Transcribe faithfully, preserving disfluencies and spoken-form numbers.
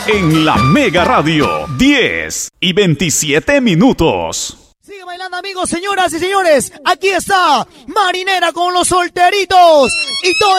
en la Mega Radio, diez y veintisiete minutos. Sigue bailando, amigos, señoras y señores. Aquí está Marinera con los solteritos y todo.